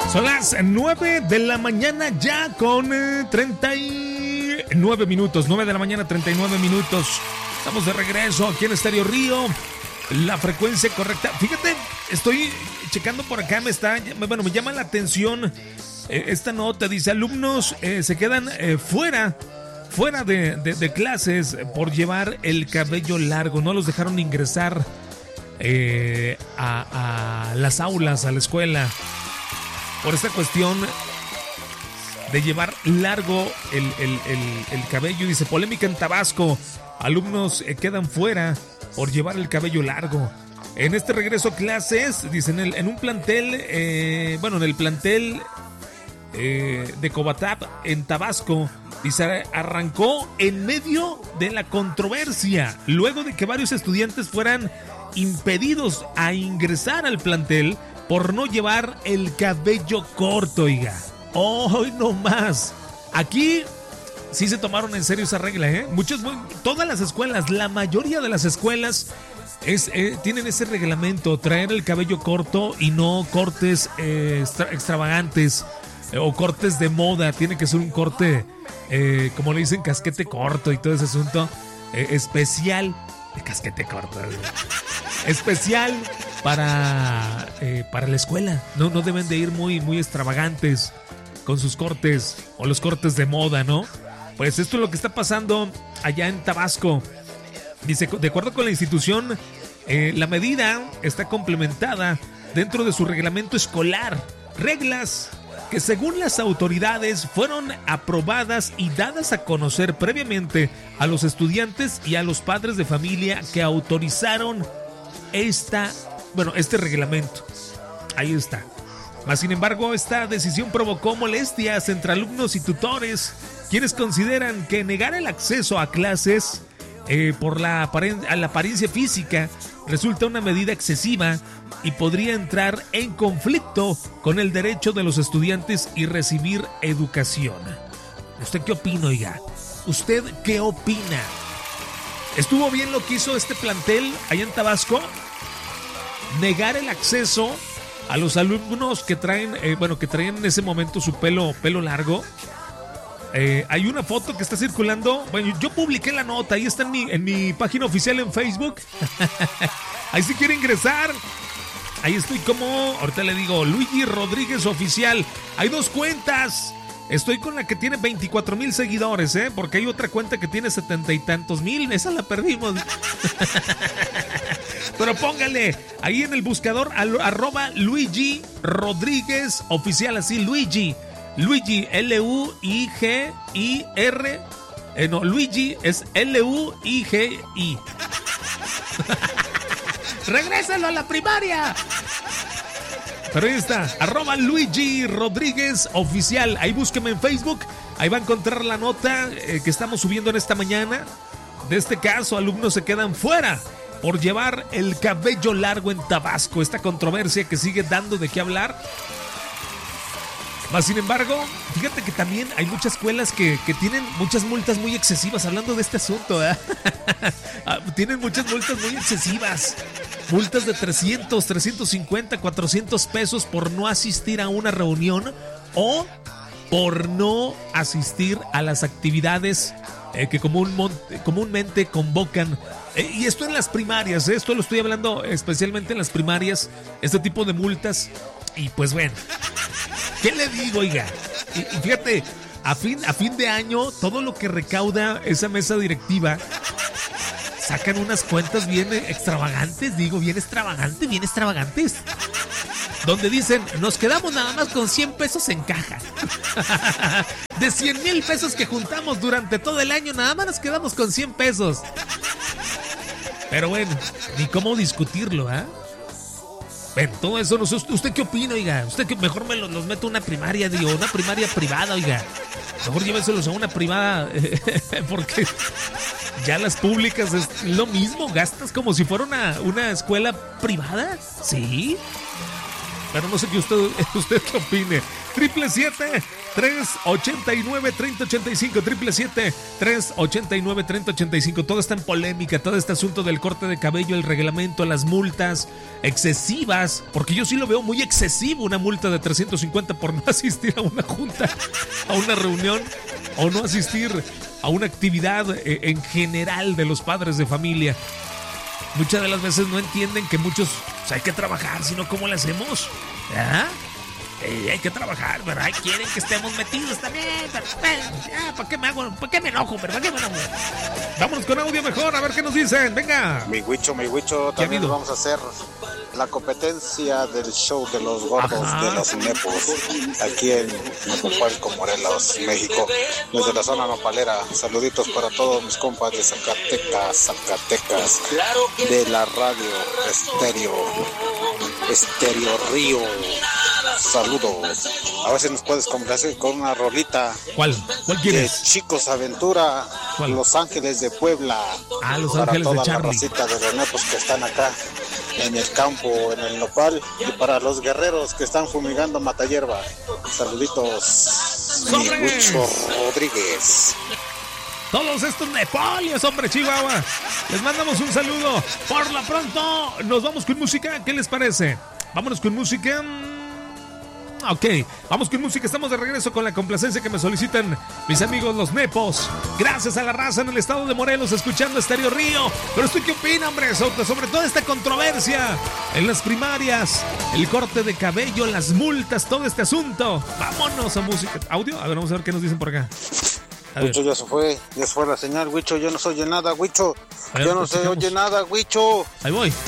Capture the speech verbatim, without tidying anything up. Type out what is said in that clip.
Son las nueve de la mañana ya con eh, treinta y nueve minutos. nueve de la mañana, treinta y nueve minutos. Estamos de regreso aquí en Estéreo Río. La frecuencia correcta. Fíjate, estoy checando por acá. Me está, bueno, me llama la atención eh, esta nota. Dice, alumnos eh, se quedan eh, fuera, fuera de, de, de clases por llevar el cabello largo. No los dejaron ingresar eh, a, a las aulas, a la escuela, por esta cuestión de llevar largo el, el, el, el cabello. Dice, polémica en Tabasco. Alumnos eh, quedan fuera por llevar el cabello largo. En este regreso a clases, dicen, en, en un plantel, eh, bueno, en el plantel eh, de Cobatap, en Tabasco, dice, arrancó en medio de la controversia, luego de que varios estudiantes fueran impedidos a ingresar al plantel por no llevar el cabello corto, oiga. ¡Hoy no más! Aquí sí se tomaron en serio esa regla, ¿eh? Muchas, todas las escuelas, la mayoría de las escuelas es, eh, tienen ese reglamento, traer el cabello corto y no cortes eh, extra, extravagantes eh, o cortes de moda. Tiene que ser un corte, eh, como le dicen, casquete corto y todo ese asunto eh, especial. De casquete corto. ¿eh? Especial para, eh, para la escuela. No, no deben de ir muy, muy extravagantes con sus cortes o los cortes de moda, ¿no? Pues esto es lo que está pasando allá en Tabasco. Dice, de acuerdo con la institución, eh, la medida está complementada dentro de su reglamento escolar. Reglas que según las autoridades fueron aprobadas y dadas a conocer previamente a los estudiantes y a los padres de familia que autorizaron esta, bueno, este reglamento. Ahí está. Mas, sin embargo, esta decisión provocó molestias entre alumnos y tutores, quienes consideran que negar el acceso a clases eh, por la, aparen- a la apariencia física resulta una medida excesiva y podría entrar en conflicto con el derecho de los estudiantes y recibir educación. ¿Usted qué opina, oiga? ¿Usted qué opina? ¿Estuvo bien lo que hizo este plantel allá en Tabasco? Negar el acceso a los alumnos que traen, eh, bueno, que traían en ese momento su pelo, pelo largo. Eh, hay una foto que está circulando. Bueno, yo publiqué la nota, ahí está en mi, en mi página oficial en Facebook. Ahí si quiere ingresar. Ahí estoy como, ahorita le digo, Luigi Rodríguez Oficial. Hay dos cuentas. Estoy con la que tiene veinticuatro mil seguidores, ¿eh? Porque hay otra cuenta que tiene setenta y tantos mil. Esa la perdimos. Pero póngale ahí en el buscador arroba Luigi Rodríguez Oficial. Así, Luigi. Luigi, L U I G I R. Eh, no, Luigi es L U I G I. ¡Regrésalo a la primaria! Pero ahí está, arroba Luigi Rodríguez Oficial. Ahí búsqueme en Facebook. Ahí va a encontrar la nota eh, que estamos subiendo en esta mañana. De este caso, alumnos se quedan fuera por llevar el cabello largo en Tabasco. Esta controversia que sigue dando de qué hablar. Mas, sin embargo, fíjate que también hay muchas escuelas que, que tienen muchas multas muy excesivas. Hablando de este asunto, ¿eh? Tienen muchas multas muy excesivas. Multas de trescientos, trescientos cincuenta, cuatrocientos pesos por no asistir a una reunión o por no asistir a las actividades eh, que común, comúnmente convocan. Eh, y esto en las primarias, ¿eh? Esto lo estoy hablando especialmente en las primarias, este tipo de multas. Y pues bueno, ¿qué le digo, oiga? Y, y fíjate, a fin, a fin de año, todo lo que recauda esa mesa directiva, sacan unas cuentas bien extravagantes, digo, bien extravagantes, bien extravagantes. Donde dicen, nos quedamos nada más con cien pesos en caja. De cien mil pesos que juntamos durante todo el año, nada más nos quedamos con cien pesos. Pero bueno, ni cómo discutirlo, ¿ah? ¿eh? Bueno, todo eso, no sé, ¿usted qué opina, oiga? Usted que mejor me los, los meto a una primaria, digo, una primaria privada, oiga. Mejor lléveselos a una privada, eh, porque ya las públicas es lo mismo, gastas como si fuera una, una escuela privada, ¿sí? Pero no sé qué usted, usted qué opine. Triple siete, tres ocho nueve, tres cero ocho cinco, siete siete siete, tres ocho nueve, tres cero ocho cinco. Todo está en polémica, todo este asunto del corte de cabello, el reglamento, las multas excesivas, porque yo sí lo veo muy excesivo, una multa de trescientos cincuenta por no asistir a una junta, a una reunión, o no asistir a una actividad en general de los padres de familia. Muchas de las veces no entienden que muchos, o sea, hay que trabajar, sino ¿cómo le hacemos? ¿Ah? Eh, hay que trabajar, ¿verdad? Ay, quieren que estemos metidos también, pero, ah, ¿para qué me hago? ¿Para qué me enojo? ¿Para qué me enojo? Vámonos con audio mejor, a ver qué nos dicen, venga. Mi Huicho, mi Huicho, también nos vamos a hacer la competencia del show de los gordos, ajá, de los nepos, aquí en Nopalco, Morelos, México, desde la zona nopalera. Saluditos para todos mis compas de Zacatecas, Zacatecas, de la radio Estéreo, Estéreo Río. Saludos. A ver si nos puedes complacer con una rolita. ¿Cuál? ¿Cuál quieres? De Chicos Aventura, ¿cuál? Los Ángeles de Puebla. Ah, Los para Ángeles de Charlie. Para toda la racita de los nepos que están acá en el campo, en el nopal, y para los guerreros que están fumigando mata hierba. Saluditos. Mi Huicho Rodríguez. Todos estos nepolios, hombre, Chihuahua. Les mandamos un saludo. Por lo pronto, nos vamos con música. ¿Qué les parece? Vámonos con música. Ok, vamos con música. Estamos de regreso con la complacencia que me solicitan mis amigos los nepos. Gracias a la raza en el estado de Morelos escuchando Estéreo Río. Pero ¿usted qué opina, hombre? Sobre, sobre toda esta controversia en las primarias, el corte de cabello, las multas, todo este asunto. Vámonos a música. ¿Audio? A ver, vamos a ver qué nos dicen por acá. Huicho, ya se fue, ya se fue la señal, Huicho, yo no se oye nada, Huicho. Yo no se oye nada, Huicho. Ahí voy.